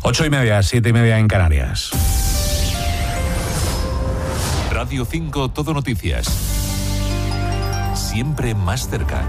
8:30, 7:30 en Canarias. Radio 5 Todo Noticias. Siempre más cerca.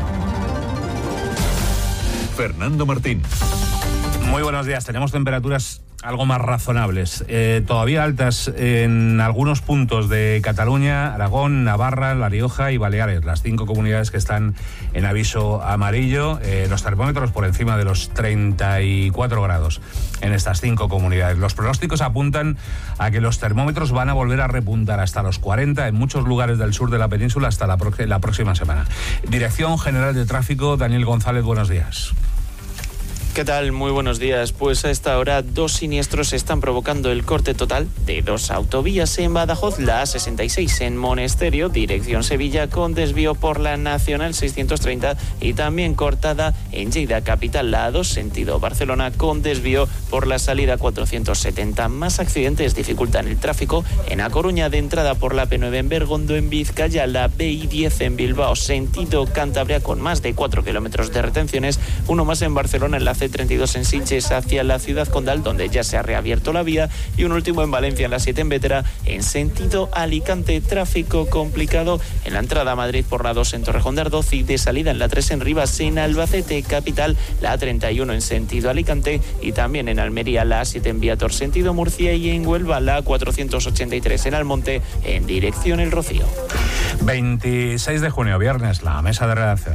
Fernando Martín. Muy buenos días. Tenemos temperaturas algo más razonables, todavía altas en algunos puntos de Cataluña, Aragón, Navarra, La Rioja y Baleares, las 5 comunidades que están en aviso amarillo. Los termómetros por encima de los 34 grados en estas 5 comunidades. Los pronósticos apuntan a que los termómetros van a volver a repuntar hasta los 40 en muchos lugares del sur de la península hasta la próxima semana. Dirección General de Tráfico, Daniel González, buenos días. ¿Qué tal? Muy buenos días. Pues a esta hora 2 siniestros están provocando el corte total de 2 autovías en Badajoz, la A66 en Monesterio, dirección Sevilla, con desvío por la Nacional 630 y también cortada en Lleida capital, la A2 sentido Barcelona, con desvío por la salida 470. Más accidentes dificultan el tráfico en A Coruña, de entrada por la P9 en Bergondo, en Vizcaya, la BI10 en Bilbao sentido Cantabria, con más de 4 kilómetros de retenciones, uno más en Barcelona en la C32 en Sitges hacia la ciudad condal, donde ya se ha reabierto la vía, y un último en Valencia en la 7 en Bétera en sentido Alicante. Tráfico complicado en la entrada a Madrid por la 2 en Torrejón de Ardoz y de salida en la 3 en Rivas, en Albacete capital, la A31 en sentido Alicante, y también en Almería la A7 en Viator sentido Murcia, y en Huelva la A483 en Almonte en dirección El Rocío. 26 de junio, viernes, la mesa de redacción.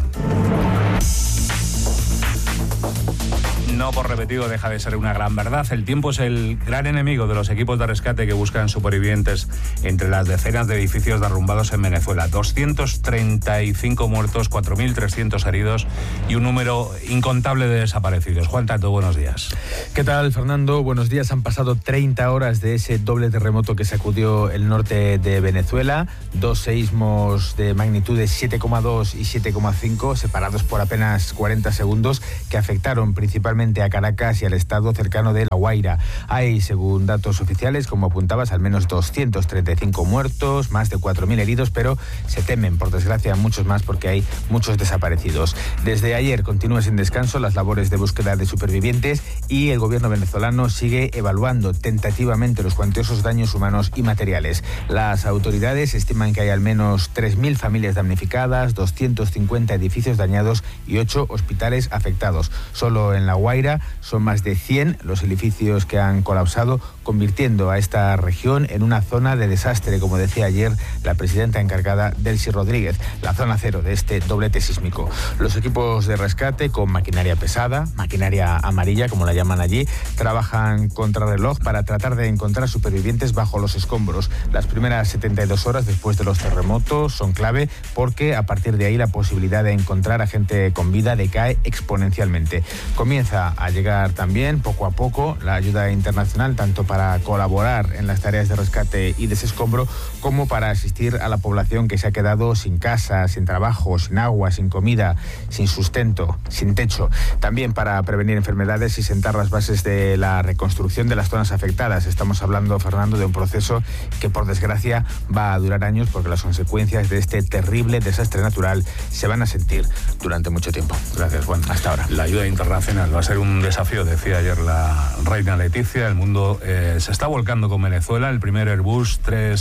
No por repetido deja de ser una gran verdad. El tiempo es el gran enemigo de los equipos de rescate que buscan supervivientes entre las decenas de edificios derrumbados en Venezuela. 235 muertos, 4.300 heridos y un número incontable de desaparecidos. Juan Tato, buenos días. ¿Qué tal, Fernando? Buenos días. Han pasado 30 horas de ese doble terremoto que sacudió el norte de Venezuela. 2 seísmos de magnitudes 7,2 y 7,5, separados por apenas 40 segundos, que afectaron principalmente a Caracas y al estado cercano de La Guaira. Hay, según datos oficiales, como apuntabas, al menos 235 muertos, más de 4.000 heridos, pero se temen, por desgracia, muchos más porque hay muchos desaparecidos. Desde ayer continúa sin descanso las labores de búsqueda de supervivientes y el gobierno venezolano sigue evaluando tentativamente los cuantiosos daños humanos y materiales. Las autoridades estiman que hay al menos 3.000 familias damnificadas, 250 edificios dañados y 8 hospitales afectados. Solo en La Guaira son más de 100 los edificios que han colapsado, convirtiendo a esta región en una zona de desastre, como decía ayer la presidenta encargada, Delcy Rodríguez, la zona cero de este doblete sísmico. Los equipos de rescate, con maquinaria pesada, maquinaria amarilla, como la llaman allí, trabajan contrarreloj para tratar de encontrar supervivientes bajo los escombros. Las primeras 72 horas después de los terremotos son clave porque a partir de ahí la posibilidad de encontrar a gente con vida decae exponencialmente. Comienza a llegar también poco a poco la ayuda internacional, tanto para colaborar en las tareas de rescate y desescombro como para asistir a la población que se ha quedado sin casa, sin trabajo, sin agua, sin comida, sin sustento, sin techo. También para prevenir enfermedades y sentar las bases de la reconstrucción de las zonas afectadas. Estamos hablando, Fernando, de un proceso que por desgracia va a durar años porque las consecuencias de este terrible desastre natural se van a sentir durante mucho tiempo. Gracias, Juan. Hasta ahora. La ayuda internacional va a ser un desafío, decía ayer la reina Leticia. El mundo se está volcando con Venezuela. El primer Airbus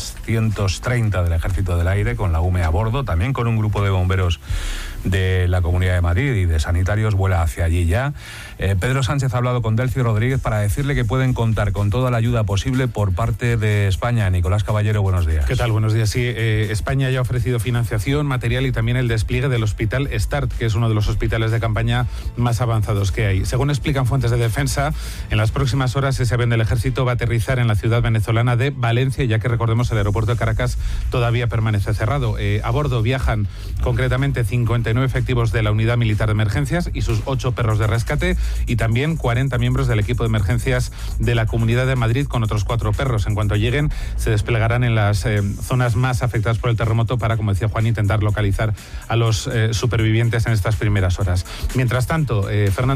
330 del Ejército del Aire, con la UME a bordo, también con un grupo de bomberos de la Comunidad de Madrid y de sanitarios, vuela hacia allí ya. Pedro Sánchez ha hablado con Delcy Rodríguez para decirle que pueden contar con toda la ayuda posible por parte de España. Nicolás Caballero, buenos días. ¿Qué tal? Buenos días. Sí, España ya ha ofrecido financiación, material y también el despliegue del Hospital START, que es uno de los hospitales de campaña más avanzados que hay. Según explican fuentes de defensa, en las próximas horas ese avión del Ejército va a aterrizar en la ciudad venezolana de Valencia, ya que recordemos el aeropuerto de Caracas todavía permanece cerrado. A bordo viajan concretamente 59 efectivos de la Unidad Militar de Emergencias y sus 8 perros de rescate, y también 40 miembros del equipo de emergencias de la Comunidad de Madrid con otros 4 perros. En cuanto lleguen, se desplegarán en las zonas más afectadas por el terremoto para, como decía Juan, intentar localizar a los supervivientes en estas primeras horas. Mientras tanto, Fernando, pues seguimos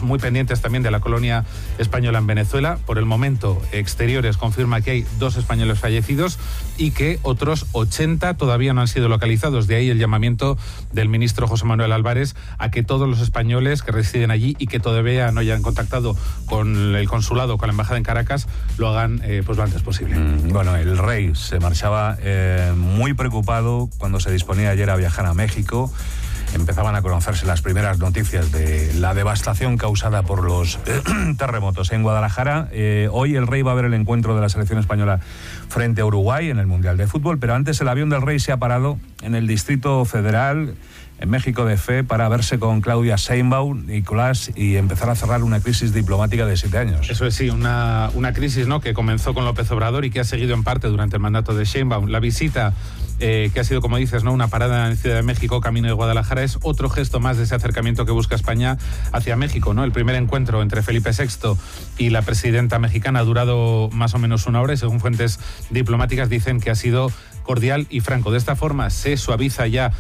Estamos muy pendientes también de la colonia española en Venezuela. Por el momento, Exteriores confirma que hay 2 españoles fallecidos y que otros 80 todavía no han sido localizados. De ahí el llamamiento del ministro José Manuel Álvarez a que todos los españoles que residen allí y que todavía no hayan contactado con el consulado, con la embajada en Caracas, lo hagan pues lo antes posible. Bueno, el rey se marchaba muy preocupado cuando se disponía ayer a viajar a México. Empezaban a conocerse las primeras noticias de la devastación causada por los terremotos en Guadalajara. Hoy el rey va a ver el encuentro de la selección española frente a Uruguay en el Mundial de Fútbol, pero antes el avión del rey se ha parado en el Distrito Federal, en México de Fe, para verse con Claudia Sheinbaum, Nicolás, y empezar a cerrar una crisis diplomática de 7 años. Eso es, sí, una crisis, ¿no?, que comenzó con López Obrador y que ha seguido en parte durante el mandato de Sheinbaum. La visita que ha sido, como dices, ¿no?, una parada en Ciudad de México, camino de Guadalajara, es otro gesto más de ese acercamiento que busca España hacia México, ¿no? El primer encuentro entre Felipe VI y la presidenta mexicana ha durado más o menos 1 hora y, según fuentes diplomáticas, dicen que ha sido cordial y franco. De esta forma se suaviza ya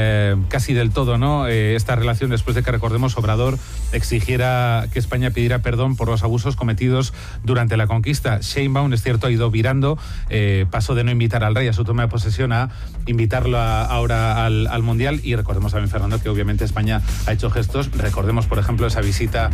casi del todo, ¿no?, esta relación, después de que, recordemos, Obrador exigiera que España pidiera perdón por los abusos cometidos durante la conquista. Sheinbaum, es cierto, ha ido virando, pasó de no invitar al rey a su toma de posesión a invitarlo ahora al Mundial. Y recordemos también, Fernando, que obviamente España ha hecho gestos. Recordemos, por ejemplo, esa visita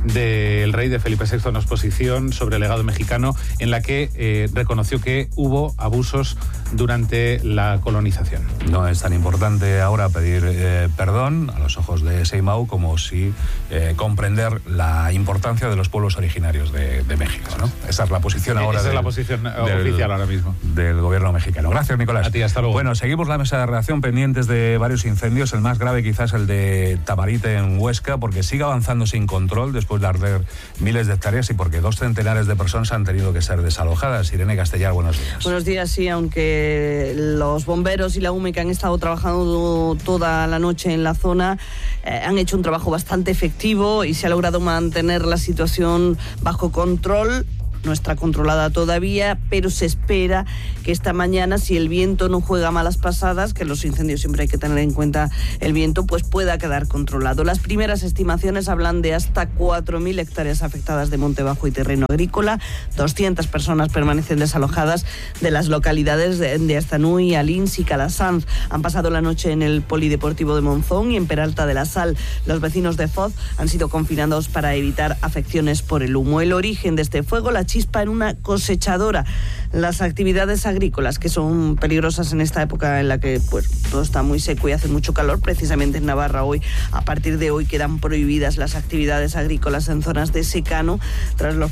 del rey, de Felipe VI, a una exposición sobre el legado mexicano, en la que reconoció que hubo abusos durante la colonización. No es tan importante ahora pedir perdón a los ojos de Sheinbaum como si comprender la importancia de los pueblos originarios de México, ¿no? Esa es la posición ahora. Esa es la posición oficial ahora mismo del gobierno mexicano. Gracias, Nicolás. A ti, hasta luego. Bueno, seguimos la mesa de redacción pendientes de varios incendios. El más grave quizás el de Tamarite en Huesca, porque sigue avanzando sin control después de arder miles de hectáreas y porque 2 centenares de personas han tenido que ser desalojadas. Irene Castellar, buenos días. Buenos días, sí, aunque los bomberos y la UME, que han estado trabajando toda la noche en la zona, han hecho un trabajo bastante efectivo y se ha logrado mantener la situación bajo control. No está controlada todavía, pero se espera que esta mañana, si el viento no juega malas pasadas, que los incendios siempre hay que tener en cuenta el viento, pues pueda quedar controlado. Las primeras estimaciones hablan de hasta 4.000 hectáreas afectadas de monte bajo y terreno agrícola. 200 personas permanecen desalojadas de las localidades de Aztanui, Alins y Calasanz. Han pasado la noche en el Polideportivo de Monzón y en Peralta de la Sal. Los vecinos de Foz han sido confinados para evitar afecciones por el humo. El origen de este fuego, la chispa en una cosechadora. Las actividades agrícolas, que son peligrosas en esta época en la que pues todo está muy seco y hace mucho calor, precisamente en Navarra hoy, a partir de hoy, quedan prohibidas las actividades agrícolas en zonas de secano tras los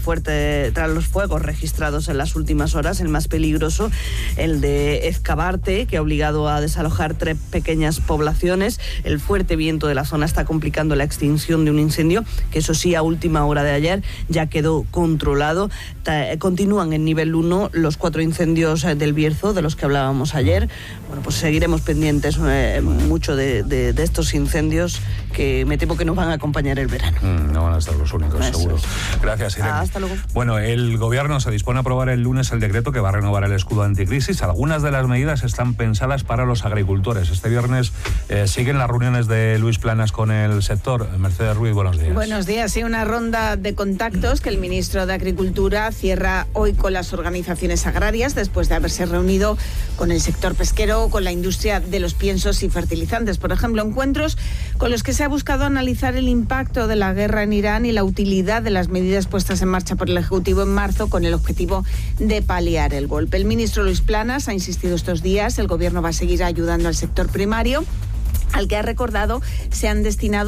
fuegos registrados en las últimas horas. El más peligroso, el de Ezcabarte, que ha obligado a desalojar 3 pequeñas poblaciones. El fuerte viento de la zona está complicando la extinción de un incendio que, eso sí, a última hora de ayer ya quedó controlado. Continúan en nivel 1 los 4 incendios del Bierzo, de los que hablábamos ayer. Bueno, pues seguiremos pendientes mucho de estos incendios, que me temo que nos van a acompañar el verano. No van a estar los únicos, eso seguro. Es. Gracias, Irene. Hasta luego. Bueno, el gobierno se dispone a aprobar el lunes el decreto que va a renovar el escudo anticrisis. Algunas de las medidas están pensadas para los agricultores. Este viernes siguen las reuniones de Luis Planas con el sector. Mercedes Ruiz, buenos días. Buenos días. Sí, una ronda de contactos que el ministro de Agricultura cierra hoy con las organizaciones agrarias, después de haberse reunido con el sector pesquero, con la industria de los piensos y fertilizantes. Por ejemplo, encuentros con los que se ha buscado analizar el impacto de la guerra en Irán y la utilidad de las medidas puestas en marcha por el Ejecutivo en marzo, con el objetivo de paliar el golpe. El ministro Luis Planas ha insistido estos días, el gobierno va a seguir ayudando al sector primario, al que ha recordado se han destinado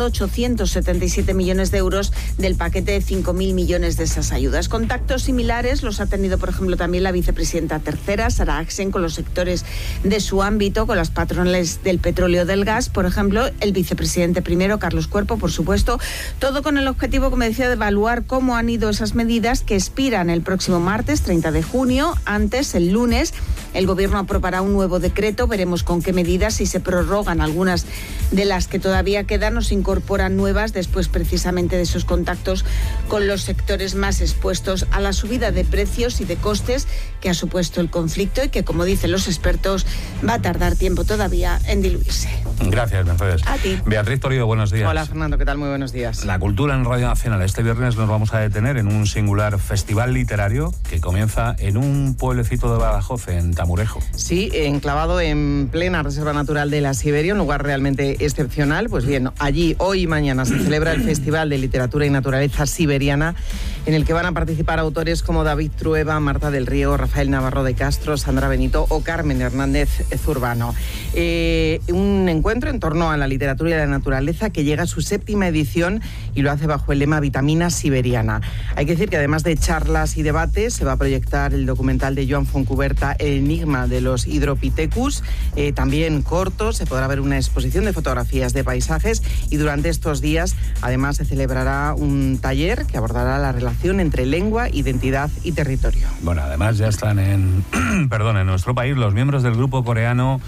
877 millones de euros del paquete de 5.000 millones de esas ayudas. Contactos similares los ha tenido, por ejemplo, también la vicepresidenta tercera, Sara Axen, con los sectores de su ámbito, con las patronales del petróleo y del gas, por ejemplo, el vicepresidente primero, Carlos Cuerpo, por supuesto, todo con el objetivo, como decía, de evaluar cómo han ido esas medidas que expiran el próximo martes, 30 de junio, antes, el lunes, El Gobierno aprobará un nuevo decreto, veremos con qué medidas, si se prorrogan algunas de las que todavía quedan o se incorporan nuevas después precisamente de esos contactos con los sectores más expuestos a la subida de precios y de costes que ha supuesto el conflicto y que, como dicen los expertos, va a tardar tiempo todavía en diluirse. Gracias, Mercedes. A ti. Beatriz Torío, buenos días. Hola, Fernando, ¿qué tal? Muy buenos días. La cultura en Radio Nacional. Este viernes nos vamos a detener en un singular festival literario que comienza en un pueblecito de Badajoz, en Tamurejo. Sí, enclavado en plena Reserva Natural de la Siberia, un lugar realmente excepcional. Pues bien, allí hoy y mañana se celebra el Festival de Literatura y Naturaleza Siberiana, en el que van a participar autores como David Trueba, Marta del Río, Rafael Navarro de Castro, Sandra Benito o Carmen Hernández Zurbano. Un encuentro en torno a la literatura y la naturaleza que llega a su 7ª edición y lo hace bajo el lema Vitamina Siberiana. Hay que decir que además de charlas y debates, se va a proyectar el documental de Joan Foncuberta, El enigma de los Hydropithecus, también cortos, se podrá ver una exposición de fotografías de paisajes y durante estos días además se celebrará un taller que abordará la relación entre lengua, identidad y territorio. Bueno, además ya están en nuestro país los miembros del grupo coreano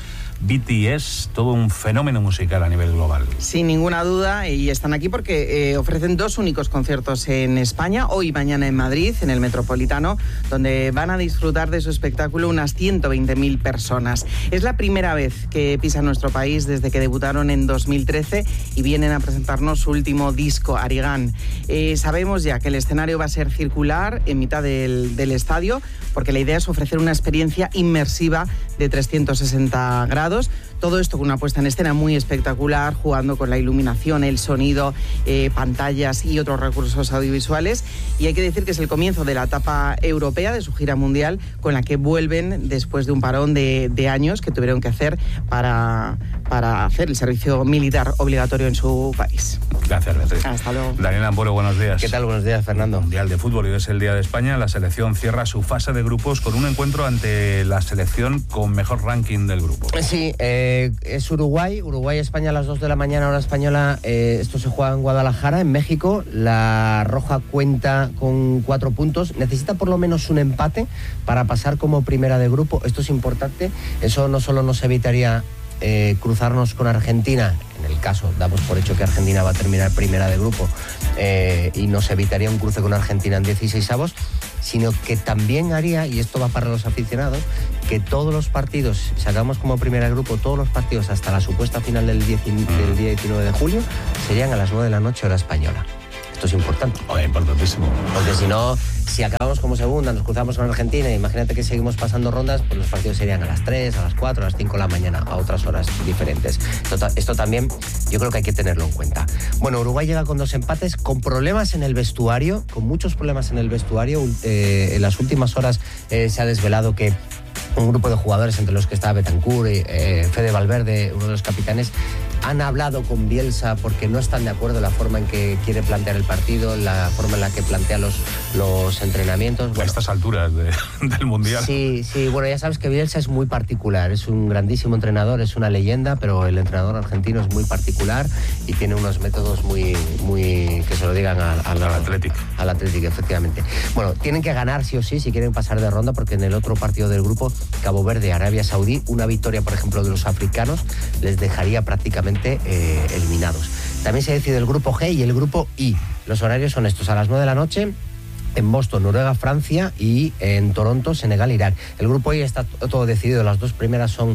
BTS, todo un fenómeno musical a nivel global. Sin ninguna duda, y están aquí porque ofrecen 2 únicos conciertos en España, hoy y mañana en Madrid, en el Metropolitano, donde van a disfrutar de su espectáculo unas 120.000 personas. Es la primera vez que pisan nuestro país desde que debutaron en 2013 y vienen a presentarnos su último disco, Arigán. Sabemos ya que el escenario va a ser circular en mitad del estadio, porque la idea es ofrecer una experiencia inmersiva de 360 grados. Todo esto con una puesta en escena muy espectacular, jugando con la iluminación, el sonido, pantallas y otros recursos audiovisuales. Y hay que decir que es el comienzo de la etapa europea de su gira mundial, con la que vuelven después de un parón de años que tuvieron que hacer para hacer el servicio militar obligatorio en su país. Gracias, Beatriz. Hasta luego. Daniel Ampuero, buenos días. ¿Qué tal? Buenos días, Fernando. Mundial de fútbol y es el Día de España. La selección cierra su fase de grupos con un encuentro ante la selección con mejor ranking del grupo. Sí, es Uruguay-España a las 2 de la mañana, hora española. Esto se juega en Guadalajara, en México. La Roja cuenta con 4 puntos. Necesita por lo menos un empate para pasar como primera de grupo. Esto es importante. Eso no solo nos evitaría cruzarnos con Argentina, en el caso, damos por hecho que Argentina va a terminar primera de grupo, y nos evitaría un cruce con Argentina en 16avos, sino que también haría, y esto va para los aficionados, que todos los partidos, sacamos como primera de grupo, todos los partidos hasta la supuesta final del día 19 de julio, serían a las 9 de la noche hora española. Esto es importante. Importantísimo. Porque si no, si acabamos como segunda, nos cruzamos con Argentina, imagínate que seguimos pasando rondas, pues los partidos serían a las 3, a las 4, a las 5 de la mañana, a otras horas diferentes. Esto también yo creo que hay que tenerlo en cuenta. Bueno, Uruguay llega con 2 empates, con problemas en el vestuario, con muchos problemas en el vestuario. En las últimas horas se ha desvelado que un grupo de jugadores, entre los que está Bentancur y Fede Valverde, uno de los capitanes, han hablado con Bielsa porque no están de acuerdo en la forma en que quiere plantear el partido, en la forma en la que plantea los entrenamientos. Bueno, a estas alturas del Mundial. Sí, bueno, ya sabes que Bielsa es muy particular, es un grandísimo entrenador, es una leyenda, pero el entrenador argentino es muy particular y tiene unos métodos muy que se lo digan al Athletic. Al Athletic, efectivamente. Bueno, tienen que ganar sí o sí si quieren pasar de ronda, porque en el otro partido del grupo, Cabo Verde, Arabia Saudí, una victoria, por ejemplo, de los africanos les dejaría prácticamente eliminados. También se decide el grupo G y el grupo I. Los horarios son estos: a las 9 de la noche en Boston, Noruega, Francia, y en Toronto, Senegal, Irak. El grupo I está todo decidido. Las 2 primeras son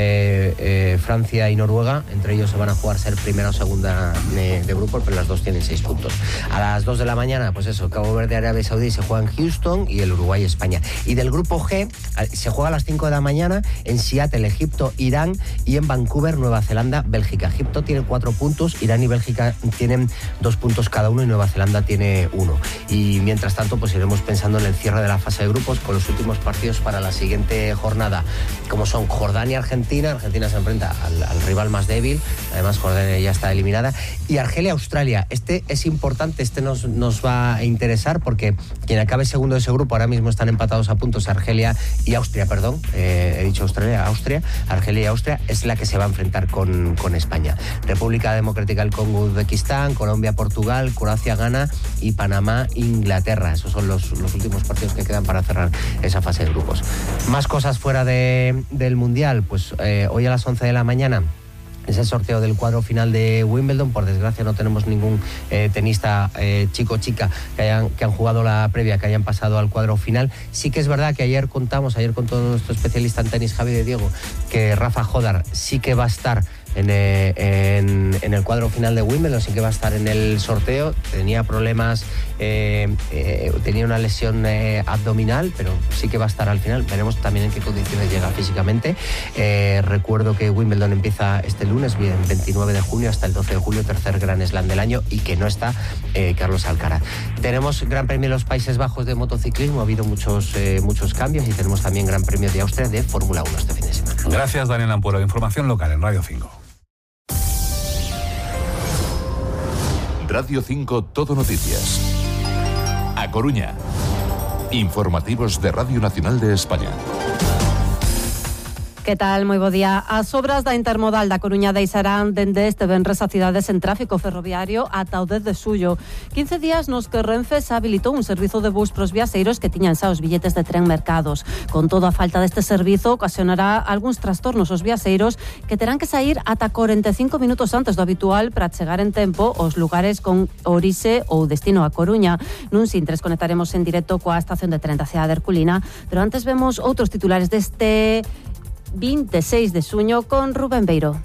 Francia y Noruega. Entre ellos se van a jugar ser primera o segunda de grupo, pero las 2 tienen 6 puntos. A las 2 de la mañana, pues eso, Cabo Verde, Arabia Saudí se juega en Houston, y el Uruguay, España. Y del grupo G se juega a las 5 de la mañana en Seattle, Egipto, Irán, y en Vancouver, Nueva Zelanda, Bélgica. Egipto tiene 4 puntos, Irán y Bélgica tienen 2 puntos cada uno, y Nueva Zelanda tiene 1. Y mientras tanto, pues iremos pensando en el cierre de la fase de grupos con los últimos partidos para la siguiente jornada, como son Jordania-Argentina. Argentina se enfrenta al rival más débil, además Jordania ya está eliminada, y Argelia-Australia. Este es importante, este nos va a interesar, porque quien acabe segundo de ese grupo, ahora mismo están empatados a puntos Argelia y Austria, perdón, he dicho Austria, Argelia y Austria, es la que se va a enfrentar con España. República Democrática del Congo, Uzbekistán, Colombia, Portugal, Croacia, Ghana, y Panamá, Inglaterra. Esos son los últimos partidos que quedan para cerrar esa fase de grupos. Más cosas fuera del Mundial. Pues hoy a las 11 de la mañana es el sorteo del cuadro final de Wimbledon. Por desgracia no tenemos ningún tenista chico o chica que han jugado la previa, que hayan pasado al cuadro final. Sí que es verdad que ayer contó nuestro especialista en tenis, Javi de Diego, que Rafa Jodar sí que va a estar en el cuadro final de Wimbledon, sí que va a estar en el sorteo. Tenía problemas, tenía una lesión abdominal, pero sí que va a estar al final. Veremos también en qué condiciones llega físicamente. Recuerdo que Wimbledon empieza este lunes, 29 de junio hasta el 12 de julio, tercer Grand Slam del año, y que no está Carlos Alcaraz. Tenemos Gran Premio de los Países Bajos de motociclismo, ha habido muchos cambios, y tenemos también Gran Premio de Austria de Fórmula 1 este fin de semana. Gracias, Daniel Ampuero. Información local en Radio 5. Radio 5 Todo Noticias. A Coruña. Informativos de Radio Nacional de España. Que tal? Moi bo día. As obras da intermodal da Coruña deixarán dende este venres a cidade sen tráfico ferroviario ata o 10 de xullo. 15 días nos que Renfe se habilitou un servizo de bus pros viaxeiros que tiñan xa os billetes de tren mercados. Con todo, a falta deste servizo ocasionará algúns trastornos aos viaxeiros que terán que sair ata 45 minutos antes do habitual para chegar en tempo aos lugares con orixe ou destino a Coruña. Nun Sintres conectaremos en directo coa estación de tren da cidade de Herculina, pero antes vemos outros titulares deste 26 de xuño con Rubén Beiro.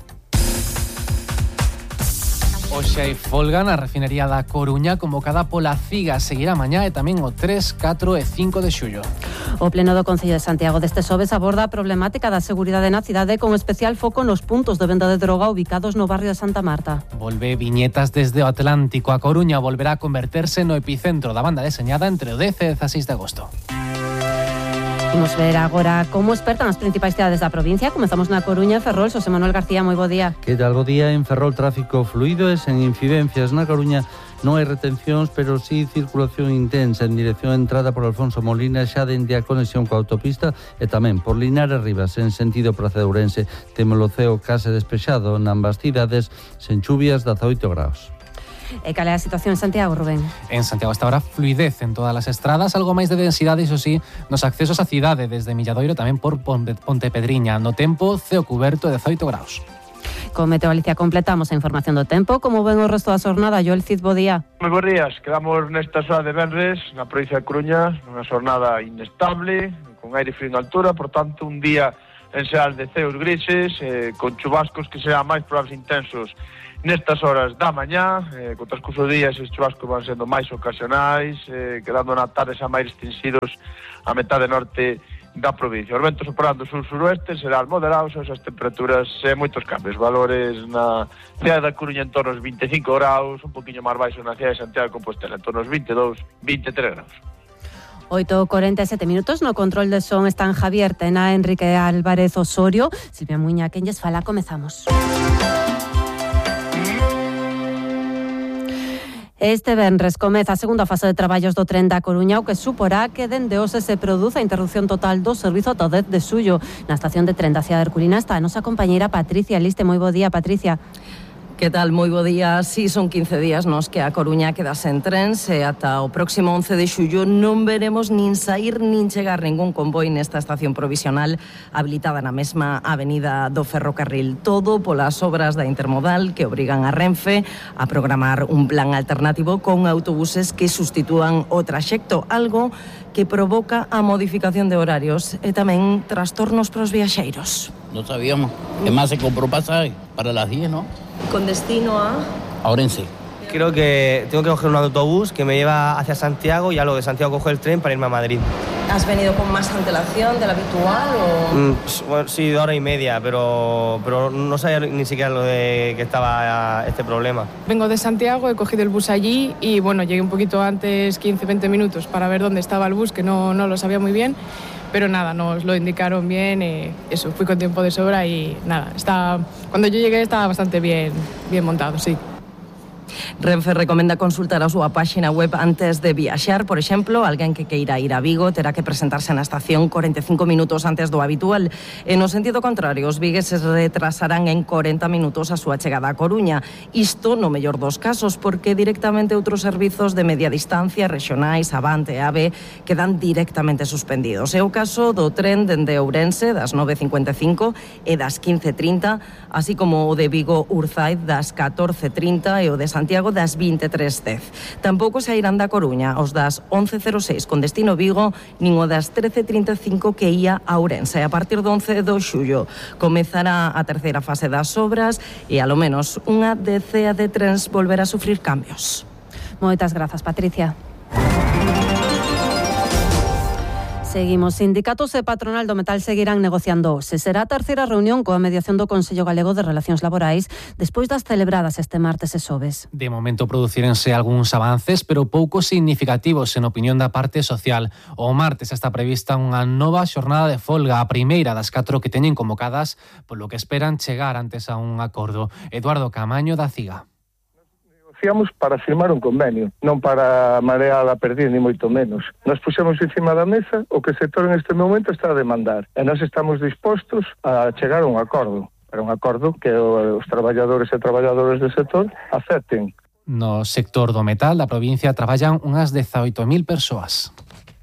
Hoxe hai folga na refinería da Coruña convocada pola CIGA. Seguirá mañá e tamén o 3, 4 e 5 de xullo. O Pleno do Concello de Santiago deste xoves aborda a problemática da seguridade na cidade con especial foco nos puntos de venda de droga ubicados no barrio de Santa Marta. Volve Viñetas desde o Atlántico. A Coruña volverá a converterse no epicentro da banda deseñada entre o 10 e 16 de agosto. Vamos ver agora como espertan as principais cidades da provincia. Comezamos na Coruña, Ferrol. Xosé Manuel García, moi bo día. Que tal? Bo día. En Ferrol, tráfico fluido e sen incidencias. Na Coruña non hai retencións, pero sí circulación intensa en dirección a entrada por Alfonso Molina, xa dende a conexión coa autopista, e tamén por Linares Rivas, en sentido Praza de Ourense. Temos o ceo case despexado nambas cidades, sen chuvias, 18 graus. E cal é a situación en Santiago, Rubén? En Santiago hasta ahora fluidez en todas as estradas, algo máis de densidade, iso sí, nos accesos á cidade, desde Milladoiro tamén por Pontepedriña. No tempo, ceo cuberto de 18 graus. Con Meteo Galicia completamos a información do tempo. Como ven o resto da xornada, Joel Cid, bo día. Moi bons días, quedamos nesta xoa de venres na provincia de Coruña, nunha xornada inestable, con aire frío en altura, por tanto un día en xeral de ceos grises, con chubascos que serán máis probables intensos nestas horas da mañá. Co transcurso do día eses chubascos van sendo máis ocasionais, quedando na tarde xa máis extensidos a metade norte da provincia. Os ventos soprando sur-suroeste serán moderados, as temperaturas moitos cambios, valores na cidade da Coruña en torno aos 25 graus, un poquinho máis baixo na cidade de Santiago de Compostela, en torno aos 22, 23 graus. 8:47 minutos, no control de son están Javier Tena, Enrique Álvarez Osorio, Silvia Muña, quen lles fala, comezamos. Este venres comeza a segunda fase de traballos do tren da Coruña, o que suporá que dende hoxe se produza a interrupción total do servizo ata o 10 de xullo. Na estación de tren da cidade de Herculina está a nosa compañeira Patricia Liste. Moi bo día, Patricia. Que tal? Moi bo día. Si son 15 días nos que a Coruña queda sen trens e ata o próximo 11 de xullo non veremos nin sair nin chegar ningún convoi nesta estación provisional habilitada na mesma avenida do ferrocarril. Todo polas obras da intermodal que obrigan a Renfe a programar un plan alternativo con autobuses que sustitúan o traxecto, algo que provoca a modificación de horarios e tamén trastornos pros viaxeiros. No sabíamos. Es más, se compró pasaje para las 10, ¿no? Con destino a Ourense. Creo que tengo que coger un autobús que me lleva hacia Santiago y ya luego de Santiago cojo el tren para irme a Madrid. ¿Has venido con más antelación de la habitual o...? Bueno, sí, de hora y media, pero no sabía ni siquiera lo de que estaba este problema. Vengo de Santiago, he cogido el bus allí y bueno, llegué un poquito antes, 15-20 minutos, para ver dónde estaba el bus, que no lo sabía muy bien. Pero nada, nos lo indicaron bien, eso, fui con tiempo de sobra y nada, cuando yo llegué estaba bastante bien montado, sí. Renfe recomenda consultar a súa páxina web antes de viaxar. Por exemplo, alguén que queira ir a Vigo terá que presentarse na estación 45 minutos antes do habitual. E no sentido contrario, os vigueses retrasarán en 40 minutos a súa chegada a Coruña. Isto no mellor dos casos, porque directamente outros servizos de media distancia, rexionais, Avante e AVE, quedan directamente suspendidos. É o caso do tren dende Ourense das 9:55 e das 15:30, así como o de Vigo Urzaid das 14:30 e o de Santiago das 23:10. Tampouco sairán da Coruña os das 11:06 con destino Vigo, nin o das 13:35 que ía a Ourense. A partir do 11 de xullo comezará a terceira fase das obras e, alo menos, unha decea de trens volverá a sufrir cambios. Moitas grazas, Patricia. Seguimos. Sindicatos e patronal do metal seguirán negociando hoxe. Será a terceira reunión coa mediación do Consello Galego de Relacións Laborais despois das celebradas este martes e xoves. De momento producírense algúns avances, pero pouco significativos en opinión da parte social. O martes está prevista unha nova xornada de folga, a primeira das 4 que teñen convocadas, polo que esperan chegar antes a un acordo. Eduardo Camaño, da CIGA. Negociamos para firmar un convenio, non para marear a perder, ni moito menos. Nos puxemos encima da mesa o que o sector en este momento está a demandar e nós estamos dispostos a chegar a un acordo, pero un acordo que os traballadores e traballadoras do sector acepten. No sector do metal da provincia traballan unhas 18.000 persoas.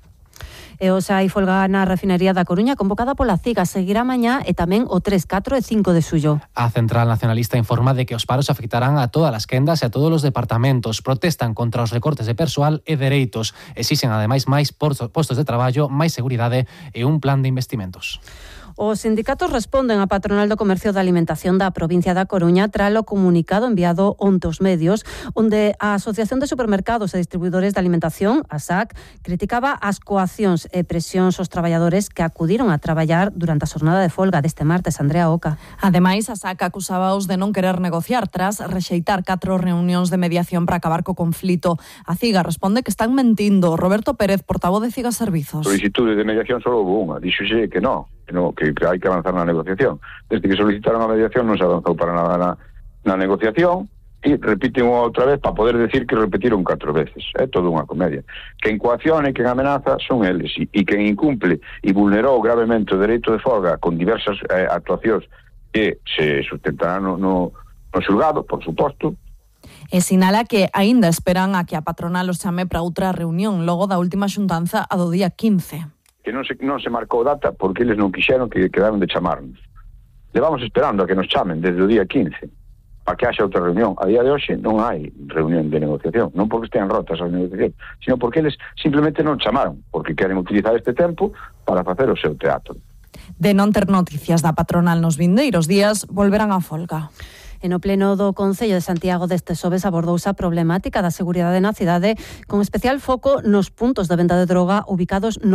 E hoxe hai folga na refinería da Coruña convocada pola CIGA. Seguirá mañá e tamén o 3, 4 e 5 de xullo. A Central Nacionalista informa de que os paros afectarán a todas as quendas e a todos os departamentos. Protestan contra os recortes de persoal e dereitos. Exixen ademais máis postos de traballo, máis seguridade e un plan de investimentos. Os sindicatos responden á patronal do comercio da alimentación da provincia da Coruña tralo comunicado enviado onte aos medios, onde a Asociación de Supermercados e Distribuidores de Alimentación, a SAC, criticaba as coaccións e presións aos traballadores que acudiron a traballar durante a xornada de folga deste martes. Andrea Oca. Ademais, a SAC acusábaos de non querer negociar tras rexeitar 4 reunións de mediación para acabar co conflito. A CIGA responde que están mentindo. Roberto Pérez, portavoz de CIGA Servizos. Solicitude de mediación só houve unha, díxose que non. Que hai que avanzar na negociación. Desde que solicitaron a mediación non se avanzou para nada na negociación e repiten outra vez para poder decir que repetiron 4 veces. É todo unha comedia. Quen coacciona e quen amenaza son eles e quen incumple e vulnerou gravemente o dereito de folga con diversas actuacións que se sustentarán no xulgado, por suposto. E sinala que aínda esperan a que a patronal os chame para outra reunión logo da última xuntanza a do día 15. Que non se marcou data porque eles non quixeron, que quedaron de chamarnos. Levamos esperando a que nos chamen desde o día 15 para que haxa outra reunión. A día de hoxe non hai reunión de negociación, non porque estean rotas as negociacións, sino porque eles simplemente non chamaron, porque queren utilizar este tempo para facer o seu teatro. De non ter noticias da patronal nos vindeiros días, volverán a folga. En o pleno do Concello de Santiago deste xoves abordouse a problemática da seguridade na cidade, con especial foco nos puntos de venda de droga ubicados no